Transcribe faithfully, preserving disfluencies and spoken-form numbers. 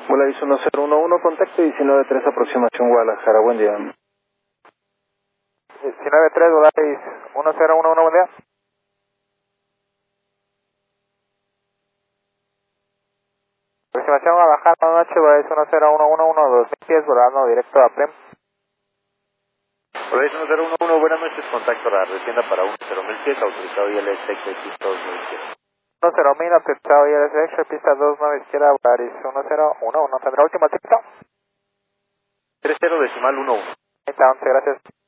Volaris uno cero uno uno, contacto diecinueve tres, aproximación Guadalajara, buen día. diecinueve tres, Volaris uno cero uno uno, buen día. Aproximación Guadalajara, buenas noches, Volaris uno cero uno uno uno, dos mil pies, volando directo a Prem. Volaris uno cero uno uno, buenas noches, contacto la retienda para uno cero mil pies, autorizado I L S X, pista dos nueve izquierda. uno cero mil, autorizado I L S X, pista dos nueve izquierda, Volaris uno cero uno uno, tendrá último texto. tres cero decimal uno uno. treinta once, gracias.